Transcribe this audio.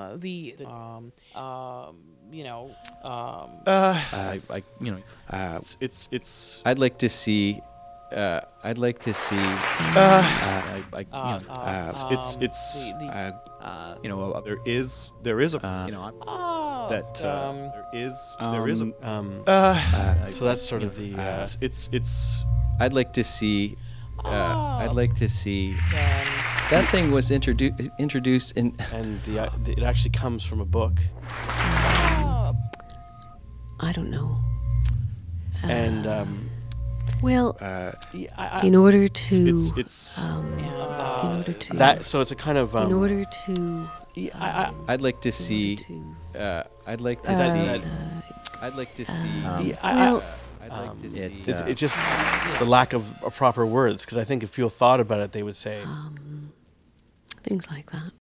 It's I'd like to see. I'd like to see. there is a So that's sort of the. I'd like to see. I'd like to see. That thing was introduced in. And it actually comes from a book. I don't know. And Well, in order to, in order to, that. So it's a kind of. in order to, I'd like to see. I'd like to see. I'd like to see. well, I'd like to see. It's just the lack of proper words, because I think if people thought about it, they would say things like that.